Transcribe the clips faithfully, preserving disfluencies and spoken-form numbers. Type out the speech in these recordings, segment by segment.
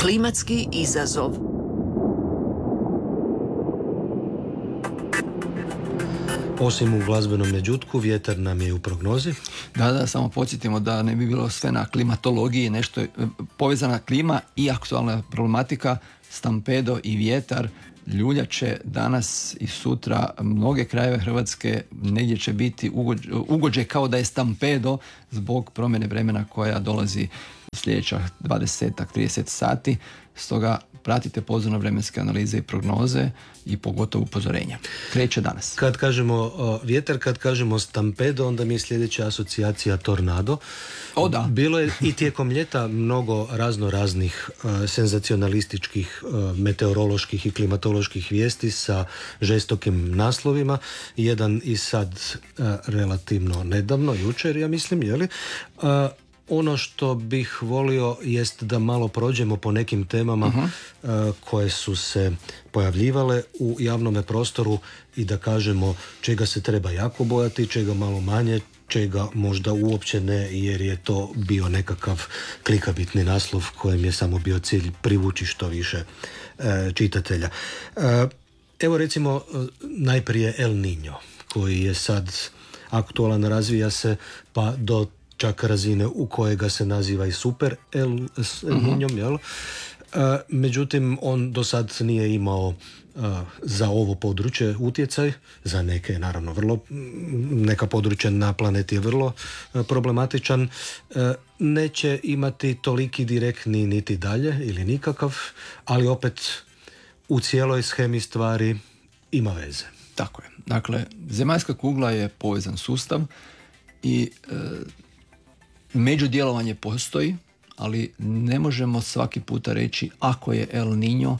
Klimatski izazov. Osim u glazbenom međutku, vjetar nam je u prognozi. Da, da, samo podsjetimo da ne bi bilo sve na klimatologiji, nešto povezana klima i aktualna problematika, stampedo i vjetar. Ljuljače danas i sutra mnoge krajeve Hrvatske negdje će biti ugođe kao da je stampedo zbog promjene vremena koja dolazi sljedeća dvadeset do trideset sati. Stoga pratite pozorno vremenske analize i prognoze i pogotovo upozorenja. Kreće danas. Kad kažemo uh, vjetar, kad kažemo stampedo, onda mi je sljedeća asocijacija tornado. O da. Bilo je i tijekom ljeta mnogo razno raznih uh, senzacionalističkih uh, meteoroloških i klimatoloških vijesti sa žestokim naslovima. Jedan i sad uh, relativno nedavno, jučer ja mislim, je li? Uh, Ono što bih volio jest da malo prođemo po nekim temama uh-huh. uh, koje su se pojavljivale u javnome prostoru i da kažemo čega se treba jako bojati, čega malo manje, čega možda uopće ne, jer je to bio nekakav klikabitni naslov kojem je samo bio cilj privući što više uh, čitatelja. Uh, evo recimo uh, najprije El Niño koji je sad aktualan, razvija se pa do čak razine u kojega se naziva i super El Niñom, jel? Uh, međutim, on do sad nije imao uh, za ovo područje utjecaj, za neke naravno vrlo, neka područja na planeti je vrlo uh, problematičan, uh, neće imati toliki direktni niti dalje ili nikakav, ali opet u cijeloj shemi stvari ima veze. Tako je. Dakle, zemaljska kugla je povezan sustav i uh, međudjelovanje postoji, ali ne možemo svaki puta reći ako je El Niño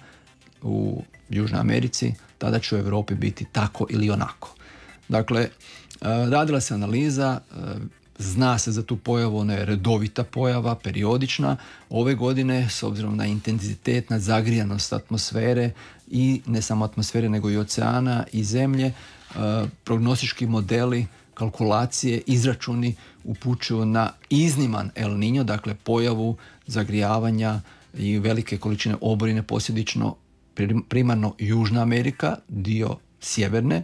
u Južnoj Americi, tada će u Europi biti tako ili onako. Dakle, radila se analiza, zna se za tu pojavu, ona je redovita pojava, periodična. Ove godine, s obzirom na intenzitet, na zagrijanost atmosfere i ne samo atmosfere, nego i oceana i zemlje, prognostički modeli, kalkulacije, izračuni upućuju na izniman El Niño, dakle pojavu zagrijavanja i velike količine oborine, posljedično primarno Južna Amerika, dio sjeverne.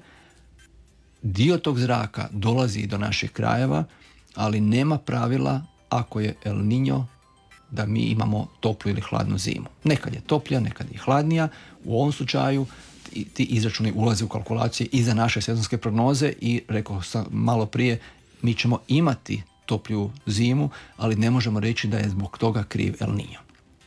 Dio tog zraka dolazi i do naših krajeva, ali nema pravila ako je El Niño da mi imamo toplu ili hladnu zimu. Nekad je toplija, nekad je hladnija. U ovom slučaju ti izračuni ulaze u kalkulacije i za naše sezonske prognoze i rekao sam malo prije, mi ćemo imati toplju zimu, ali ne možemo reći da je zbog toga kriv El Niño.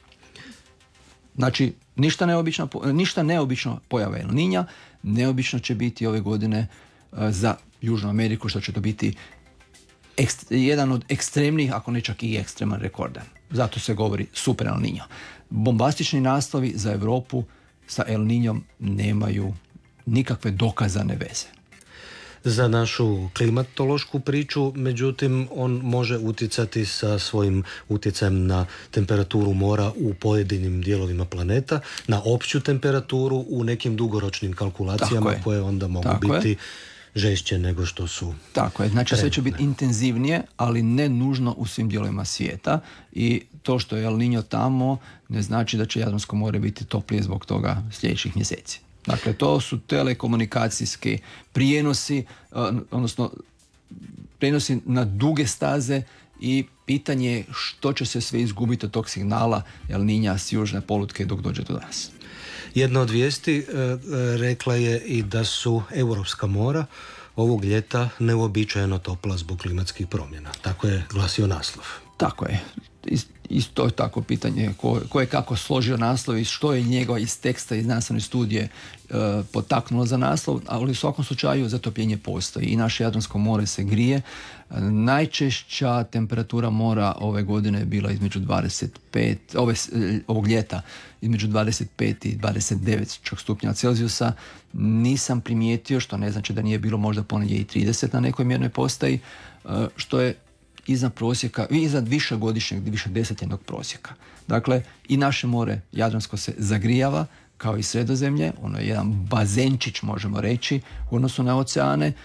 Znači, ništa neobično, ništa neobično pojava El Niña, neobično će biti ove godine za Južnu Ameriku, što će to biti ekst, jedan od ekstremnih, ako ne čak i ekstreman rekordan. Zato se govori super El Niño. Bombastični naslovi za Europu sa El Niñom nemaju nikakve dokazane veze. Za našu klimatološku priču, međutim, on može utjecati sa svojim utjecajem na temperaturu mora u pojedinim dijelovima planeta, na opću temperaturu u nekim dugoročnim kalkulacijama koje onda mogu Tako biti je. žešće nego što su. Tako je, znači sve će biti intenzivnije, ali ne nužno u svim dijelovima svijeta i to što je El Niño tamo ne znači da će Jadransko more biti toplije zbog toga sljedećih mjeseci. Dakle, to su telekomunikacijski prijenosi, odnosno prijenosi na duge staze i pitanje je što će se sve izgubiti od tog signala El Niña s južne polutke dok dođe do nas. Jedna od vijesti e, rekla je i da su europska mora ovog ljeta neuobičajeno topla zbog klimatskih promjena. Tako je glasio naslov. Tako je. Isto je tako pitanje ko, ko je kako složio naslov i što je njega iz teksta i znanstvene studije e, potaknulo za naslov, ali u svakom slučaju zatopljenje postoji i naše Jadransko more se grije. E, najčešća temperatura mora ove godine je bila između dvadeset pet, ove, ovog ljeta između dvadeset pet i dvadeset devet čak stupnja Celzijusa. Nisam primijetio, što ne znači da nije bilo možda ponegdje i trideset na nekoj mjernoj postaji, e, što je iznad prosjeka, iznad višegodišnjeg, višedesetljetnog prosjeka. Dakle, i naše more Jadransko se zagrijava, kao i Sredozemlje. Ono je jedan bazenčić, možemo reći, u odnosu na oceane,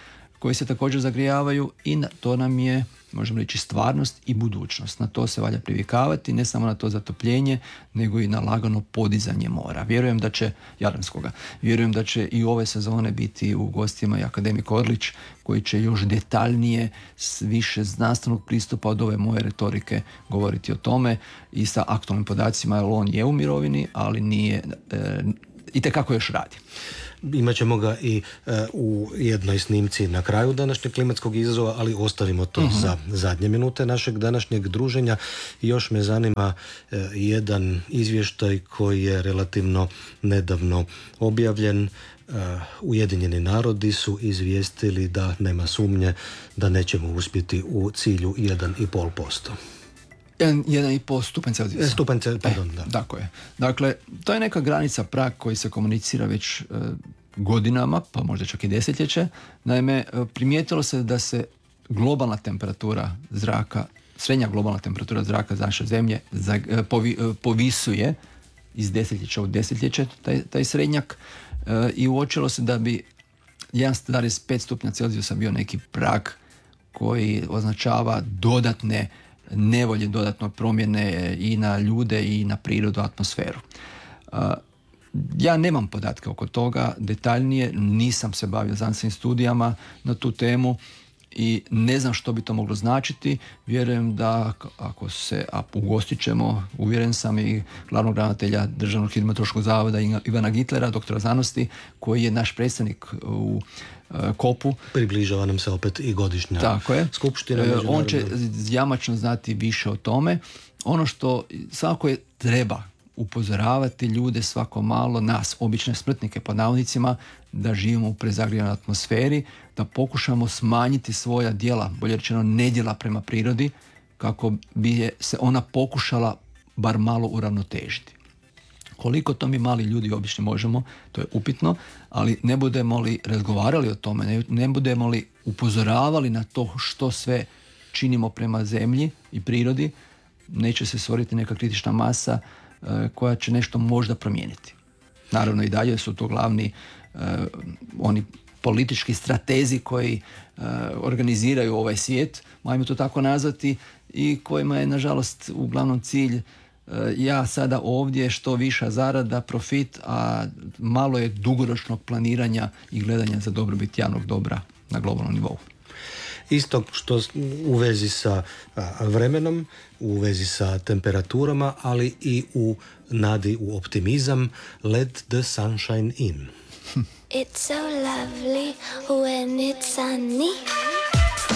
koji se također zagrijavaju i na, to nam je, možemo reći, stvarnost i budućnost. Na to se valja privikavati, ne samo na to zatopljenje, nego i na lagano podizanje mora. Vjerujem da će, Jadranskoga, vjerujem da će i ove sezone biti u gostima i akademik Orlić, koji će još detaljnije, s više znanstvenog pristupa od ove moje retorike govoriti o tome i sa aktualnim podacima, jer on je u mirovini, ali nije, e, itekako još radi. Imaćemo ga i e, u jednoj snimci na kraju današnjeg klimatskog izazova, ali ostavimo to uh-huh. za zadnje minute našeg današnjeg druženja. I još me zanima e, jedan izvještaj koji je relativno nedavno objavljen. Uh, Ujedinjeni narodi su izvijestili da nema sumnje da nećemo uspjeti u cilju jedan i pol posto. jedan i pol stupanj Celzijusa. Stupanj Celzijusa, pardon, da. Tako je. Dakle, to je neka granica, prag koji se komunicira već e, godinama, pa možda čak i desetljeće. Naime, primijetilo se da se globalna temperatura zraka, srednja globalna temperatura zraka za naše zemlje za, e, povi, e, povisuje iz desetljeća u desetljeće, taj, taj srednjak, e, i uočilo se da bi jedan zarez pet stupnja Celzijusa bio neki prag koji označava dodatne nevolje, dodatno promjene i na ljude i na prirodu, atmosferu. Ja nemam podatke oko toga detaljnije, nisam se bavio znanstvenim studijama na tu temu i ne znam što bi to moglo značiti. Vjerujem da ako se a ugostit ćemo, uvjeren sam, i glavnog ravnatelja Državnog hidrometeorološkog zavoda Ivana Gitlera, doktora znanosti, koji je naš predstavnik u kopu. Približava nam se opet i godišnja Tako je. skupština. On će jamačno znati više o tome. Ono što svako je treba upozoravati ljude svako malo, nas, obične smrtnike pod navodnicima, da živimo u prezagrijanoj atmosferi, da pokušamo smanjiti svoja djela, bolje rečeno nedjela prema prirodi, kako bi je se ona pokušala bar malo uravnotežiti. Koliko to mi mali ljudi obično možemo, to je upitno, ali ne budemo li razgovarali o tome, ne, ne budemo li upozoravali na to što sve činimo prema zemlji i prirodi, neće se stvoriti neka kritična masa uh, koja će nešto možda promijeniti. Naravno i dalje su to glavni uh, oni politički stratezi koji uh, organiziraju ovaj svijet, ajmo to tako nazvati, i kojima je nažalost uglavnom cilj ja sada ovdje što viša zarada, profit, a malo je dugoročnog planiranja i gledanja za dobrobit javnog dobra na globalnom nivou. Isto što u vezi sa vremenom, u vezi sa temperaturama, ali i u nadi u optimizam, let the sunshine in. It's so lovely when it's sunny.